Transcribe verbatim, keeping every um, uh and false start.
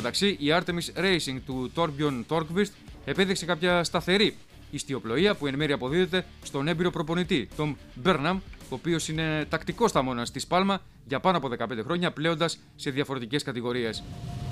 μεταξύ, η Artemis Racing του Torbjörn Torkvist επέδειξε κάποια σταθερή ιστιοπλοεία που εν μέρει αποδίδεται στον έμπειρο προπονητή Tom Burnham, ο οποίος είναι τακτικός θαμώνας στη Σπάλμα για πάνω από δεκαπέντε χρόνια, πλέοντας σε διαφορετικές κατηγορίες.